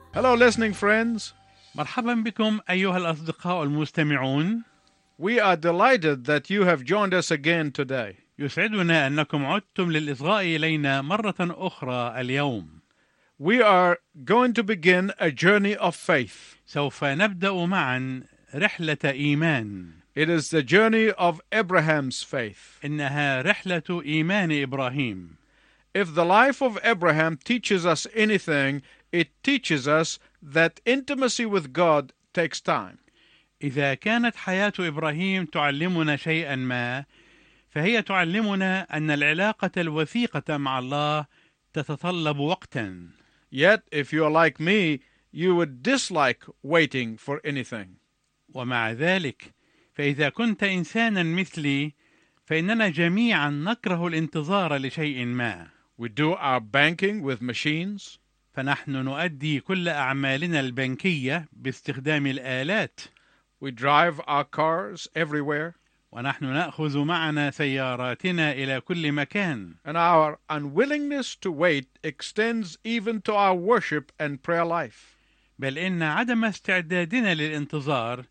Hello, listening friends. مرحبا بكم أيها الأصدقاء المستمعون. We are delighted that you have joined us again today. يسعدنا أنكم عدتم للإصغاء إلينا مرة أخرى اليوم. We are going to begin a journey of faith. سوف نبدأ معا رحلة إيمان. It is the journey of Abraham's faith. إنها رحلة إيمان إبراهيم. If the life of Abraham teaches us anything, it teaches us that intimacy with God takes time. إذا كانت حياة إبراهيم تعلمنا شيئا ما، فهي تعلمنا أن العلاقة الوثيقة مع الله تتطلب وقتا. Yet, if you are like me, you would dislike waiting for anything. ومع ذلك فإذا كنت إنسانا مثلي فإننا جميعا نكره الانتظار لشيء ما. We do our banking with machines. فنحن نؤدي كل أعمالنا البنكية باستخدام الآلات. We drive our cars everywhere. ونحن نأخذ معنا سياراتنا إلى كل مكان. And our unwillingness to wait extends even to our worship and prayer life. بل إن عدم استعدادنا للانتظار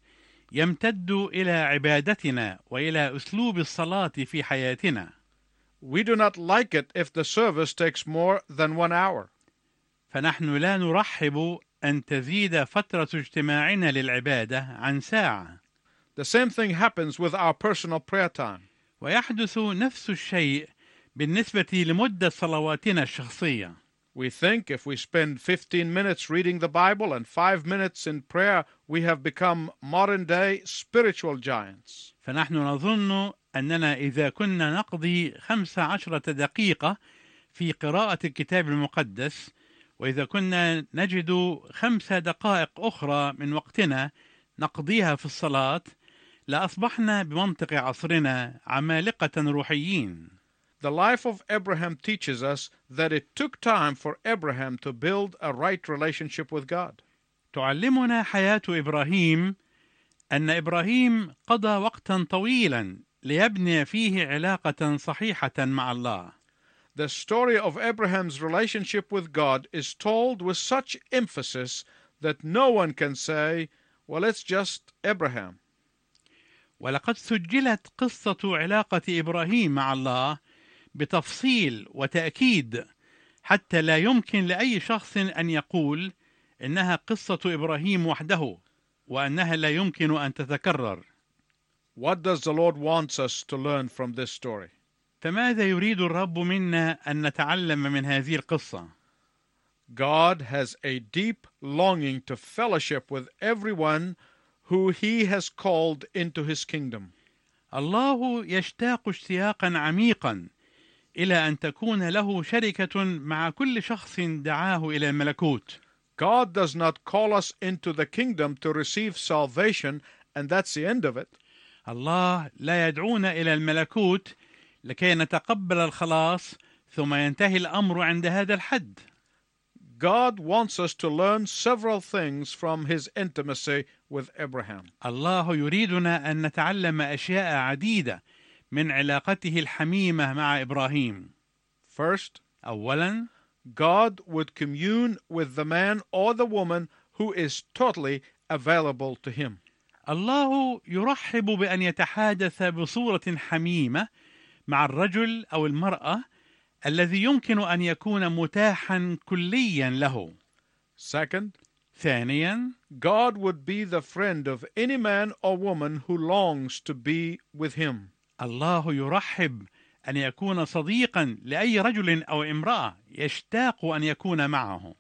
يمتد إلى عبادتنا وإلى أسلوب الصلاة في حياتنا. We do not like it if the service takes more than 1 hour. فنحن لا نرحب أن تزيد فترة اجتماعنا للعبادة عن ساعة. The same thing happens with our personal prayer time. ويحدث نفس الشيء بالنسبة لمدة صلواتنا الشخصية. We think if we spend 15 minutes reading the Bible and 5 minutes in prayer, we have become modern-day spiritual giants. فنحن نظن أننا إذا كنا نقضي 15 دقيقة في قراءة الكتاب المقدس، وإذا كنا نجد 5 دقائق أخرى من وقتنا نقضيها في الصلاة، لأصبحنا بمنطق عصرنا عمالقة روحيين. The life of Abraham teaches us that it took time for Abraham to build a right relationship with God. تعلمنا حياة إبراهيم أن إبراهيم قضى وقتا طويلا ليبني فيه علاقة صحيحة مع الله. The story of Abraham's relationship with God is told with such emphasis that no one can say, well, it's just Abraham. ولقد سجلت قصة علاقة إبراهيم مع الله بتفصيل وتأكيد حتى لا يمكن لأي شخص أن يقول إنها قصة إبراهيم وحده وأنها لا يمكن أن تتكرر. What does the Lord want us to learn from this story? فماذا يريد الرب منا أن نتعلم من هذه القصة؟ God has a deep longing to fellowship with everyone who He has called into His kingdom. الله يشتاق اشتياقا عميقا إلى أن تكون له شركة مع كل شخص دعاه إلى الملكوت. God does not call us into the kingdom to receive salvation and that's the end of it. الله لا يدعونا إلى الملكوت لكي نتقبل الخلاص ثم ينتهي الأمر عند هذا الحد. God wants us to learn several things from His intimacy with Abraham. الله يريدنا أن نتعلم أشياء عديدة من علاقته الحميمة مع إبراهيم. First, أولاً، God would commune with the man or the woman who is totally available to Him. الله يرحب بأن يتحادث بصورة حميمة مع الرجل أو المرأة الذي يمكن أن يكون متاحا كليا له. Second, ثانيا، God would be the friend of any man or woman who longs to be with Him. الله يرحب أن يكون صديقا لأي رجل أو امرأة يشتاق أن يكون معه.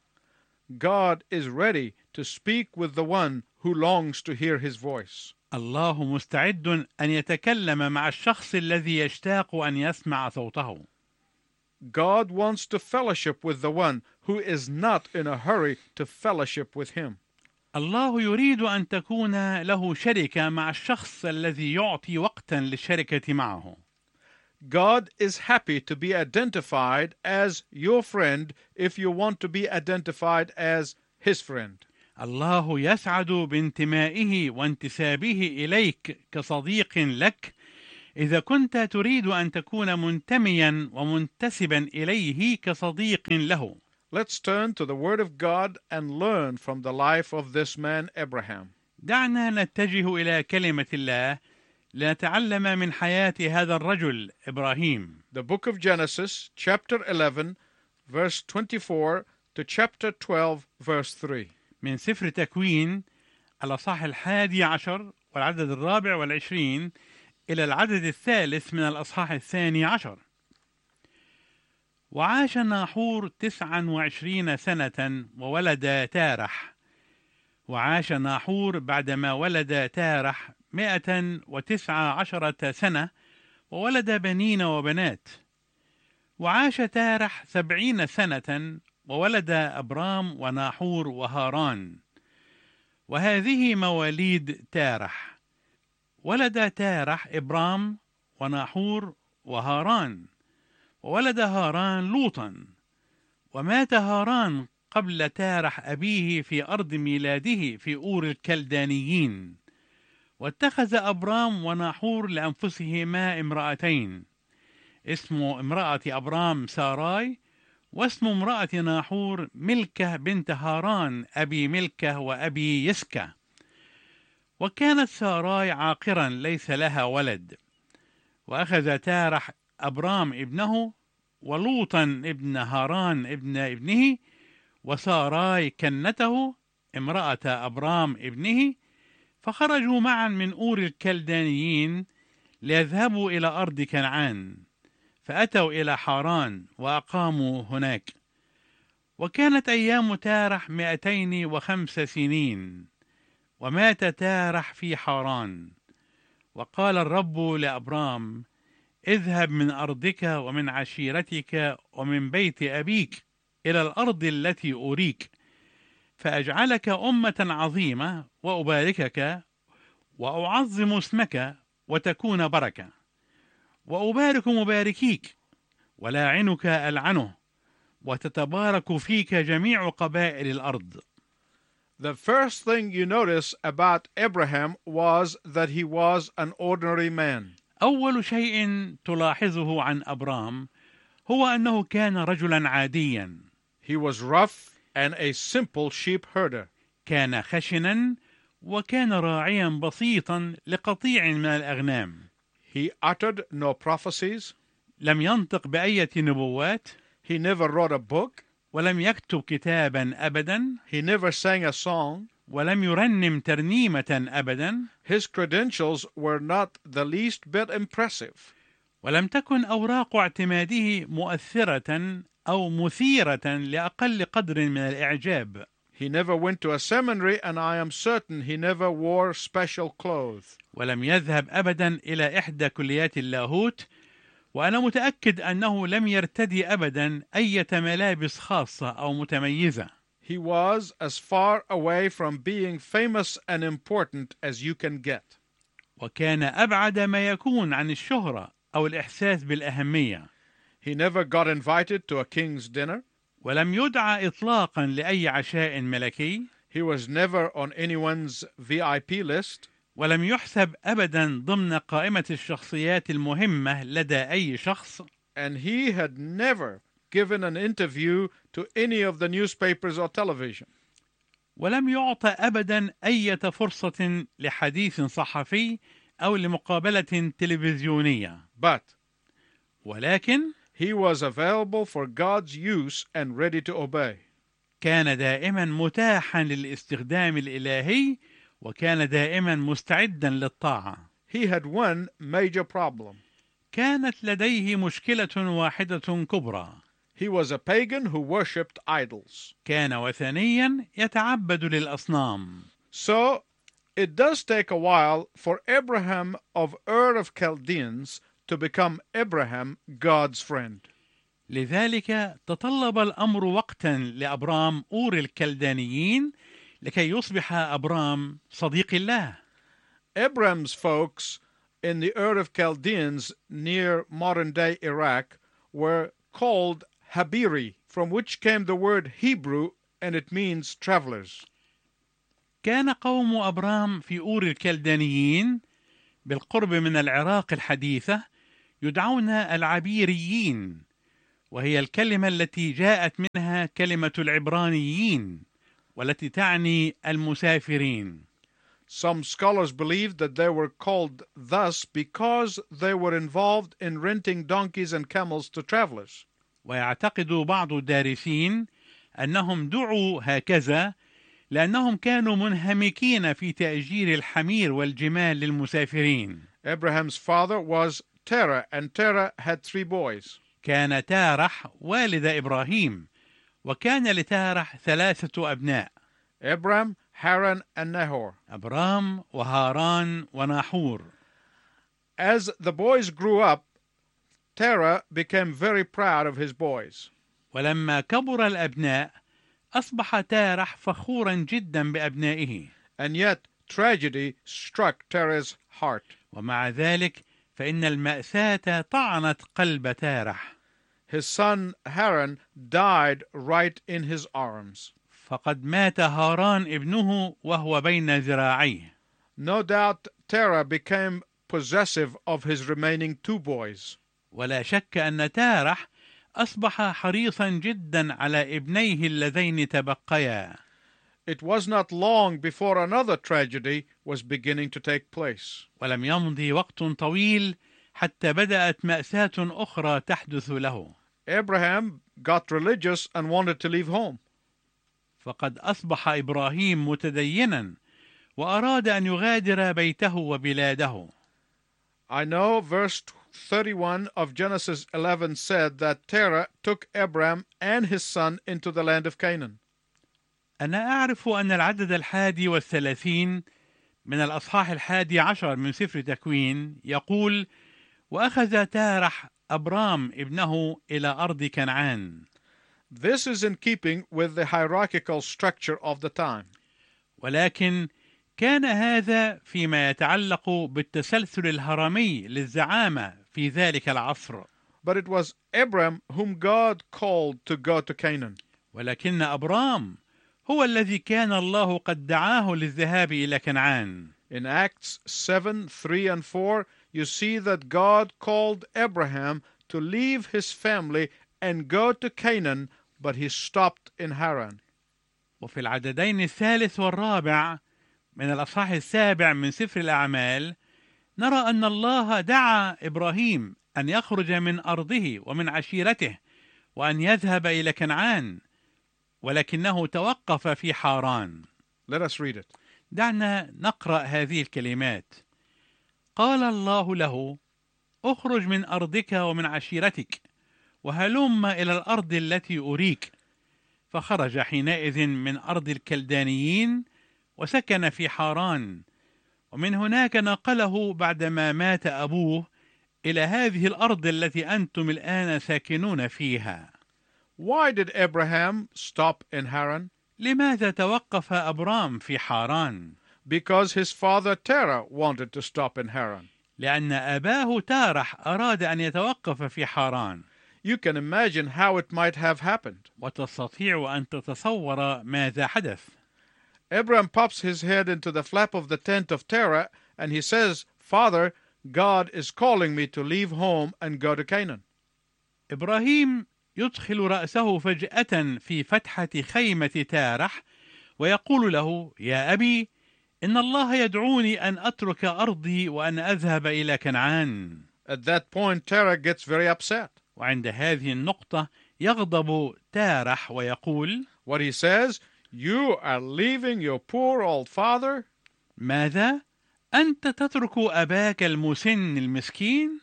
God is ready to speak with the one who longs to hear His voice. الله مستعد أن يتكلم مع الشخص الذي يشتاق أن يسمع صوته. God wants to fellowship with the one who is not in a hurry to fellowship with Him. الله يريد أن تكون له شركة مع الشخص الذي يعطي وقتا للشركة معه. God is happy to be identified as your friend if you want to be identified as His friend. الله يسعد بانتمائه وانتسابه إليك كصديق لك إذا كنت تريد أن تكون منتميا ومنتسبا إليه كصديق له. Let's turn to the Word of God and learn from the life of this man Abraham. دعنا نتجه إلى كلمة الله لنتعلم من حياة هذا الرجل إبراهيم. The book of Genesis, chapter 11, verse 24 to chapter 12, verse 3. من سفر تكوين الأصحاح 11 والعدد 24 إلى العدد 3 من الأصحاح 12. وعاش ناحور 29 سنة وولد تارح. وعاش ناحور بعدما ولد تارح 119 سنة وولد بنين وبنات. وعاش تارح 70 سنة وولد أبرام وناحور وهاران. وهذه مواليد تارح. ولد تارح إبرام وناحور وهاران. وولد هاران لوطا. ومات هاران قبل تارح أبيه في أرض ميلاده في أور الكلدانيين. واتخذ أبرام وناحور لأنفسهما امرأتين، اسم امرأة أبرام ساراي، واسم امرأة ناحور ملكة بنت هاران أبي ملكة وأبي يسكة. وكانت ساراي عاقرا ليس لها ولد. وأخذ تارح أبرام ابنه ولوطا ابن هاران ابن ابنه وساراي كنته امرأة أبرام ابنه، فخرجوا معا من أور الكلدانيين ليذهبوا إلى أرض كنعان، فأتوا إلى حاران وأقاموا هناك. وكانت أيام تارح 205 سنين، ومات تارح في حاران. وقال الرب لأبرام: اذهب من أرضك ومن عشيرتك ومن بيت أبيك إلى الأرض التي أريك، فأجعلك أمة عظيمة وأباركك وأعظم اسمك وتكون بركة. وأبارك مباركيك ولاعنك ألعنه، وتتبارك فيك جميع قبائل الأرض. The first thing you notice about Abraham was that he was an ordinary man. أول شيء تلاحظه عن أبرام هو أنه كان رجلا عاديا. He was rough and a simple sheep herder. كان خشنا وكان راعيا بسيطا لقطيع من الأغنام. He uttered no prophecies. لم ينطق بأية نبوات. He never wrote a book. ولم يكتب كتابا أبدا. He never sang a song. ولم يرنم ترنيمة أبدا. His credentials were not the least bit impressive. ولم تكن أوراق اعتماده مؤثرة أو مثيرة لأقل قدر من الإعجاب. He never went to a seminary, and I am certain he never wore special clothes. ولم يذهب أبدا إلى إحدى كليات اللاهوت، وأنا متأكد أنه لم يرتدي أبدا أي ملابس خاصة أو متميزة. He was as far away from being famous and important as you can get. وكان أبعد ما يكون عن الشهرة أو الإحساس بالأهمية. He never got invited to a king's dinner. ولم يدعى إطلاقا لأي عشاء ملكي. He was never on anyone's VIP list. ولم يحسب أبدا ضمن قائمة الشخصيات المهمة لدى أي شخص. And he had never given an interview to any of the newspapers or television. ولم يعطى أبدا أي فرصة لحديث صحفي أو لمقابلة تلفزيونية. But ولكن he was available for God's use and ready to obey. كان دائما متاحا للاستخدام الإلهي، وكان دائما مستعدا للطاعة. He had one major problem. كانت لديه مشكلة واحدة كبرى. He was a pagan who worshipped idols. كان وثنيا يتعبد للأصنام. So it does take a while for Abraham of Ur of Chaldeans to become Abraham, God's friend. لذلك تطلب الأمر وقتا لأبرام أور الكلدانيين لكي يصبح أبرام صديق الله. Abraham's folks in the Ur of Chaldeans near modern-day Iraq were called Habiri, from which came the word Hebrew, and it means travelers. كان قوم أبرام في أور الكلدانيين بالقرب من العراق الحديثة يدعون العبيريين، وهي الكلمة التي جاءت منها كلمة العبرانيين والتي تعني المسافرين. Some scholars believe that they were called thus because they were involved in renting donkeys and camels to travelers. ويعتقد بعض الدارسين أنهم دعوا هكذا لأنهم كانوا منهمكين في تأجير الحمير والجمال للمسافرين. Abraham's father was Terah, and Terah had 3 boys. كان تارح والد إبراهيم، وكان لتارح 3 أبناء: Abram, Haran, and Nahor. أبرام وهاران وناحور. As the boys grew up, Terah became very proud of his boys. ولما كبر الأبناء أصبح تارح فخورا جدا بأبنائه. And yet tragedy struck Terah's heart. ومع ذلك فإن المأساة طعنت قلب تارح. His son Haran died right in his arms. فقد مات هاران ابنه وهو بين ذراعيه. No doubt Terah became possessive of his remaining 2 boys. ولا شك أن تارح أصبح حريصا جدا على ابنيه اللذين تبقيا. It was not long before another tragedy was beginning to take place. ولم يمضي وقت طويل حتى بدأت مأساة أخرى تحدث له. Abraham got religious and wanted to leave home. فقد أصبح إبراهيم متدينا وأراد أن يغادر بيته وبلاده. I know verse 31 of Genesis 11 said that Terah took Abram and his son into the land of Canaan. أنا أعرف أن العدد 31 من الأصحاح 11 من سفر تكوين يقول: وأخذ تارح أبرام ابنه إلى أرض كنعان. This is in keeping with the hierarchical structure of the time. ولكن كان هذا فيما يتعلق بالتسلسل الهرمي للزعامة في ذلك العصر. But it was Abram whom God called to go to Canaan. ولكن أبرام هو الذي كان الله قد دعاه للذهاب إلى كنعان. In Acts 7:3 and 4, you see that God called Abraham to leave his family and go to Canaan, but he stopped in Haran. وفي العددين 3 و4 من الأصحاح 7 من سفر الأعمال نرى أن الله دعا إبراهيم أن يخرج من أرضه ومن عشيرته وأن يذهب إلى كنعان، ولكنه توقف في حاران. Let us read it. دعنا نقرأ هذه الكلمات. قال الله له: اخرج من أرضك ومن عشيرتك وهلم إلى الأرض التي أريك. فخرج حينئذ من أرض الكلدانيين وسكن في حاران، ومن هناك نقله بعدما مات أبوه إلى هذه الأرض التي أنتم الآن ساكنون فيها. Why did Abraham stop in Haran? لماذا توقف أبرام في حاران؟ Because his father Terah wanted to stop in Haran. لأن أباه تارح أراد أن يتوقف في حاران. You can imagine how it might have happened. وتستطيع أن تتصور ماذا حدث. Abraham pops his head into the flap of the tent of Terah and he says, Father, God is calling me to leave home and go to Canaan. إبراهيم يدخل رأسه فجأة في فتحة خيمة تارح ويقول له: يا أبي، إن الله يدعوني أن أترك أرضي وأن أذهب إلى كنعان. At that point, Terah gets very upset. وعند هذه النقطة يغضب تارح ويقول: What he says, you are leaving your poor old father? ماذا؟ أنت تترك أباك المسن المسكين؟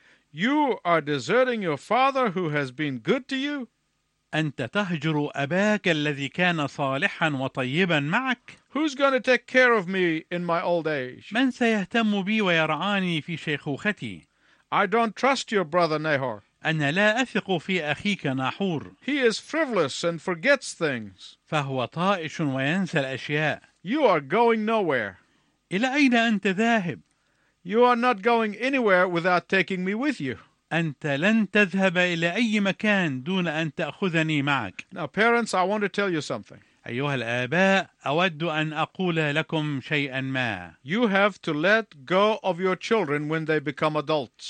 You are deserting your father who has been good to you? أنت تهجر أباك الذي كان صالحا وطيبا معك؟ Who's going to take care of me in my old age? من سيهتم بي ويرعاني في شيخوختي؟ I don't trust your brother Nahor. أنا لا أثق في أخيك ناحور. He is frivolous and forgets things. فهو طائش وينسى الأشياء. You are going nowhere. إلى أين أنت ذاهب؟ You are not going anywhere without taking me with you. أنت لن تذهب إلى أي مكان دون أن تأخذني معك. Now, parents, I want to tell you something. أيها الآباء، أود أن أقول لكم شيئا ما. You have to let go of your children when they become adults.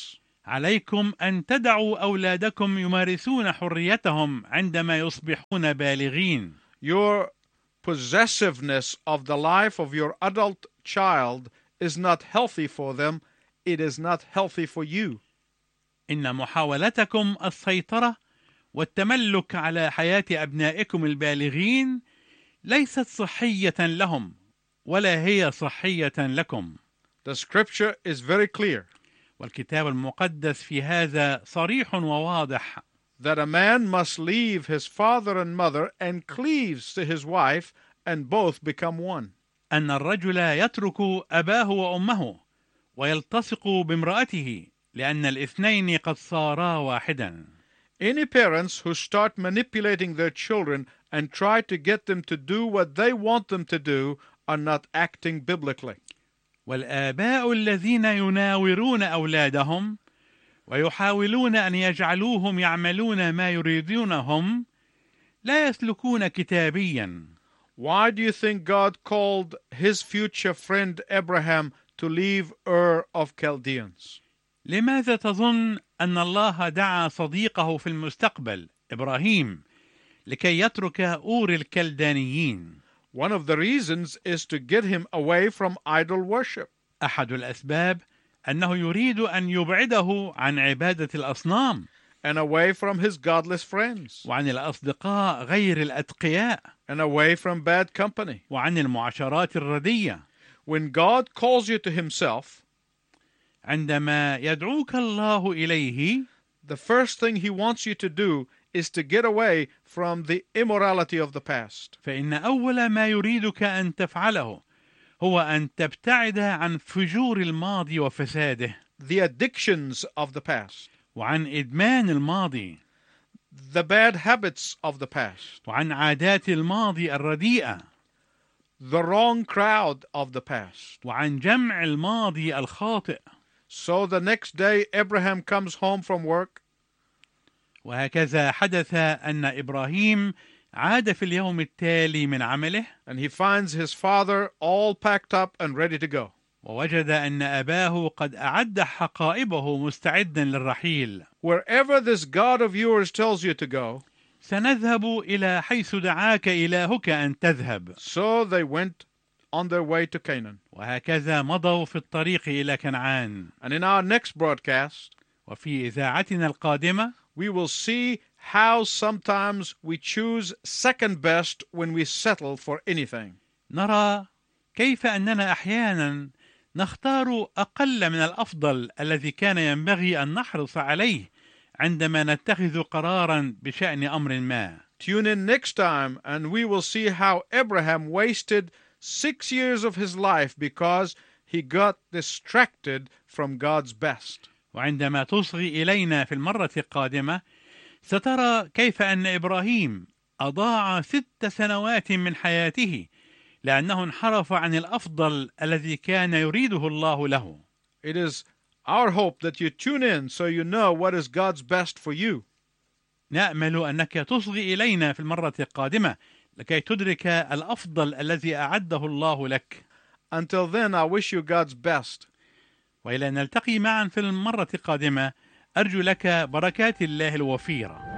عليكم أن تدعوا أولادكم يمارسون حريتهم عندما يصبحون بالغين. Your possessiveness of the life of your adult child is not healthy for them. It is not healthy for you. إن محاولتكم السيطرة والتملك على حياة أبنائكم البالغين ليست صحية لهم ولا هي صحية لكم. The scripture is very clear والكتاب المقدس في هذا صريح وواضح that a man must leave his father and mother and cleaves to his wife, and both become one. أن الرجل يترك أباه وأمه ويلتصق بامرأته لأن الاثنين قد صارا واحدا. Any parents who start manipulating their children and try to get them to do what they want them to do are not acting biblically. والآباء الذين يناورون أولادهم ويحاولون أن يجعلوهم يعملون ما يريدونهم لا يسلكون كتابيا. Why do you think God called his future friend Abraham to leave Ur of Chaldeans? لماذا تظن أن الله دعا صديقه في المستقبل إبراهيم لكي يترك أور الكلدانيين؟ One of the reasons is to get him away from idol worship. أحد الأسباب أنه يريد أن يبعده عن عبادة الأصنام and away from his godless friends وعن الأصدقاء غير الأتقياء and away from bad company. وعن المعاشرات الردية. When God calls you to himself, عندما يدعوك الله إليه the first thing he wants you to do is to get away from the immorality of the past. فإن أول ما يريدك أن تفعله هو أن تبتعد عن فجور الماضي وفساده The addictions of the past, وعن إدمان الماضي the bad habits of the past, وعن عادات الماضي الرديئة the wrong crowd of the past. وعن جمع الماضي الخاطئ. So the next day Abraham comes home from work وهكذا حدث أن إبراهيم عاد في اليوم التالي من عمله and he finds his father all packed up and ready to go. ووجد أن أباه قد أعد حقائبه مستعدا للرحيل. Wherever this God of yours tells you to go, سنذهب إلى حيث دعاك إلهك أن تذهب. so they went on their way to Canaan. وهكذا مضوا في الطريق إلى كنعان. And in our next broadcast, وفي إذاعتنا القادمة we will see how sometimes we choose second best when we settle for anything. نرى كيف أننا أحيانا نختار أقل من الأفضل الذي كان ينبغي أن نحرص عليه عندما نتخذ قرارا بشأن أمر ما. Tune in next time and we will see how Abraham wasted 6 years of his life because he got distracted from God's best. وعندما تصغي إلينا في المرة القادمة سترى كيف أن إبراهيم أضاع 6 سنوات من حياته لأنه انحرف عن الأفضل الذي كان يريده الله له. It is our hope that you tune in so you know what is God's best for you. نأمل أنك تصغي إلينا في المرة القادمة لكي تدرك الأفضل الذي أعده الله لك. Until then, I wish you God's best. وإلى أن نلتقي معا في المرة القادمة أرجو لك بركات الله الوفيرة.